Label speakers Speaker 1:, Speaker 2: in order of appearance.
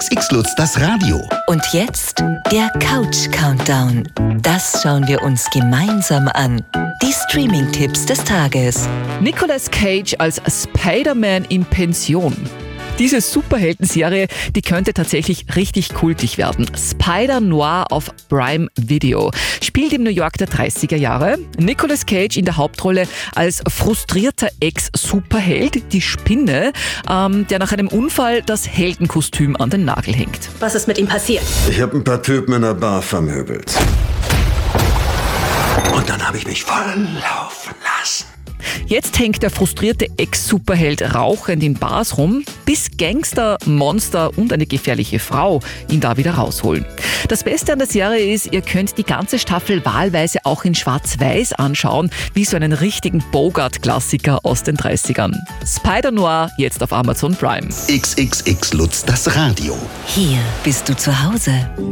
Speaker 1: XXX Lutz, das Radio.
Speaker 2: Und jetzt der Couch-Countdown. Das schauen wir uns gemeinsam an. Die Streaming-Tipps des Tages.
Speaker 3: Nicolas Cage als Spider-Man in Pension. Diese Superhelden-Serie, die könnte tatsächlich richtig kultig werden. Spider-Noir auf Prime Video. Spielt im New York der 30er Jahre. Nicolas Cage in der Hauptrolle als frustrierter Ex-Superheld, die Spinne, der nach einem Unfall das Heldenkostüm an den Nagel hängt.
Speaker 4: Was ist mit ihm passiert?
Speaker 5: Ich habe ein paar Typen in einer Bar vermöbelt. Und dann habe ich mich voll laufen lassen.
Speaker 3: Jetzt hängt der frustrierte Ex-Superheld rauchend in Bars rum, bis Gangster, Monster und eine gefährliche Frau ihn da wieder rausholen. Das Beste an der Serie ist, ihr könnt die ganze Staffel wahlweise auch in Schwarz-Weiß anschauen, wie so einen richtigen Bogart-Klassiker aus den 30ern. Spider-Noir jetzt auf Amazon Prime.
Speaker 1: XXX Lutz, das Radio.
Speaker 2: Hier bist du zu Hause.